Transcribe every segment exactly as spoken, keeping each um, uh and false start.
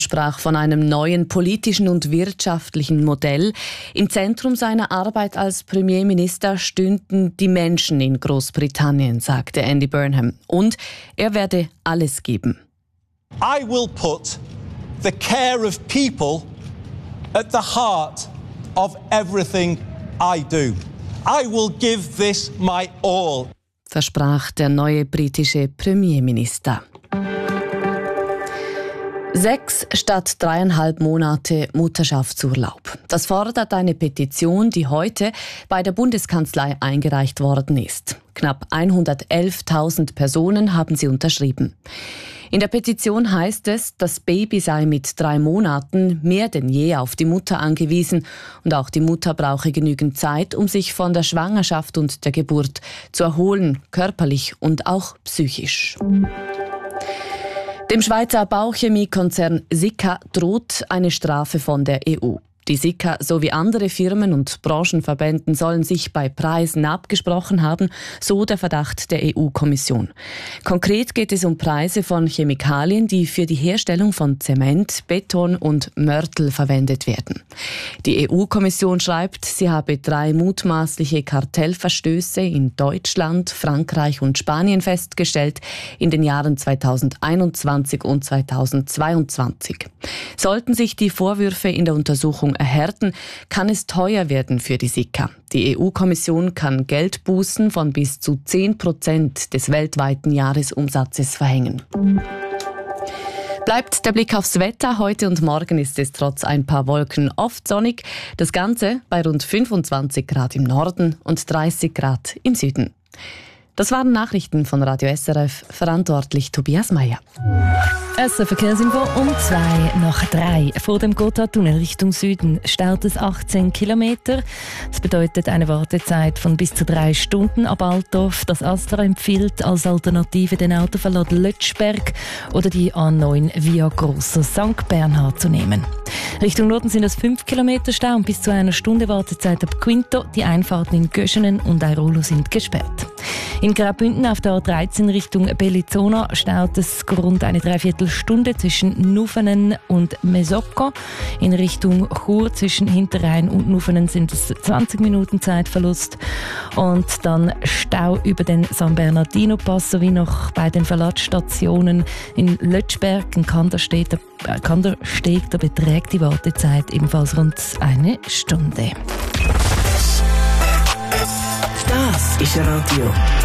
sprach von einem neuen politischen und wirtschaftlichen Modell. Im Zentrum seiner Arbeit als Premierminister stünden die Menschen in Großbritannien, sagte Andy Burnham. Und er werde alles geben. I will put the care of people at the heart of everything I do. I will give this my all, versprach der neue britische Premierminister. Sechs statt dreieinhalb Monate Mutterschaftsurlaub. Das fordert eine Petition, die heute bei der Bundeskanzlei eingereicht worden ist. Knapp hundertelftausend Personen haben sie unterschrieben. In der Petition heißt es, das Baby sei mit drei Monaten mehr denn je auf die Mutter angewiesen und auch die Mutter brauche genügend Zeit, um sich von der Schwangerschaft und der Geburt zu erholen, körperlich und auch psychisch. Dem Schweizer Bauchemiekonzern Sika droht eine Strafe von der E U. Die Sika sowie andere Firmen und Branchenverbänden sollen sich bei Preisen abgesprochen haben, so der Verdacht der E U-Kommission. Konkret geht es um Preise von Chemikalien, die für die Herstellung von Zement, Beton und Mörtel verwendet werden. Die E U-Kommission schreibt, sie habe drei mutmaßliche Kartellverstöße in Deutschland, Frankreich und Spanien festgestellt in den Jahren zweitausendeinundzwanzig und zweitausendzweiundzwanzig. Sollten sich die Vorwürfe in der Untersuchung erhärten, kann es teuer werden für die Sika. Die E U-Kommission kann Geldbußen von bis zu zehn Prozent des weltweiten Jahresumsatzes verhängen. Bleibt der Blick aufs Wetter. Heute und morgen ist es trotz ein paar Wolken oft sonnig. Das Ganze bei rund fünfundzwanzig Grad im Norden und dreißig Grad im Süden. Das waren Nachrichten von Radio S R F, verantwortlich Tobias Meyer. S R Verkehrsinfo um zwei nach drei. Vor dem Gotthardtunnel Richtung Süden staut es achtzehn Kilometer. Das bedeutet eine Wartezeit von bis zu drei Stunden ab Altdorf. Das Astra empfiehlt als Alternative den Autoverlad Lötschberg oder die A neun via Grosser Sankt Bernhard zu nehmen. Richtung Norden sind es fünf Kilometer Stau und bis zu einer Stunde Wartezeit ab Quinto. Die Einfahrten in Göschenen und Airolo sind gesperrt. In Graubünden auf der A dreizehn Richtung Bellinzona staut es rund eine Dreiviertelstunde zwischen Nufenen und Mesocco. In Richtung Chur zwischen Hinterrhein und Nufenen sind es zwanzig Minuten Zeitverlust. Und dann Stau über den San Bernardino Pass sowie noch bei den Verladstationen in Lötschberg und Kandersteg. Äh, Kandersteg, da beträgt die Wartezeit ebenfalls rund eine Stunde. Das ist Radio.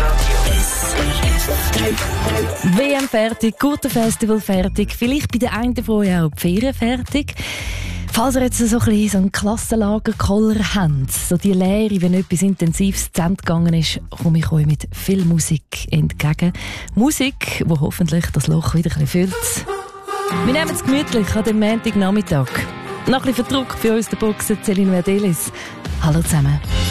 W M fertig, Gurtenfestival fertig, vielleicht bei den einen von euch auch die Ferien fertig. Falls ihr jetzt so ein bisschen so einen Klassenlagerkoller habt, so die Lehre, wenn etwas Intensives zu Ende gegangen ist, komme ich euch mit viel Musik entgegen. Musik, die hoffentlich das Loch wieder ein bisschen füllt. Wir nehmen es gemütlich an dem Montagnachmittag. Nach ein bisschen Verdruck für uns der Boxer Celine Verdelis. Hallo zusammen.